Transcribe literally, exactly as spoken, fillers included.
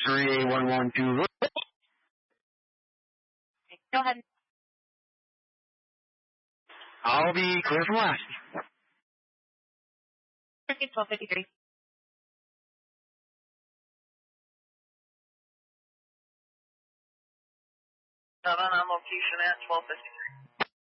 three one one two. Go ahead. I'll be clear from last. twelve fifty-three. Seven on location at twelve fifty-three.